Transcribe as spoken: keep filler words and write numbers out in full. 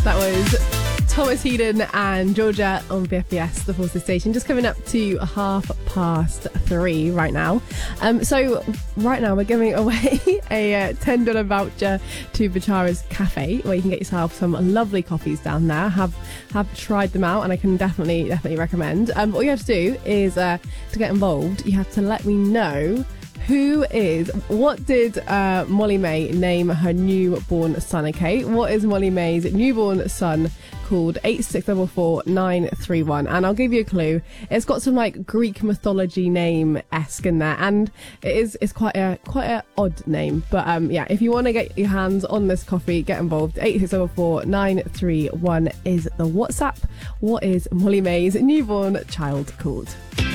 That was Thomas Heden and Georgia on B F B S, the Forces Station. Just coming up to half past three right now. Um, so right now we're giving away a uh, ten dollars voucher to Bachara's Cafe, where you can get yourself some lovely coffees down there. Have have tried them out, and I can definitely definitely recommend. Um, all you have to do is uh, to get involved, you have to let me know who is, what did uh, Molly May name her newborn son, okay? What is Molly May's newborn son called? eight six four four nine three one. And I'll give you a clue. It's got some like Greek mythology name-esque in there, and it is it's quite a quite a odd name. But um, yeah, if you want to get your hands on this coffee, get involved. eight six four four nine three one is the WhatsApp. What is Molly May's newborn child called?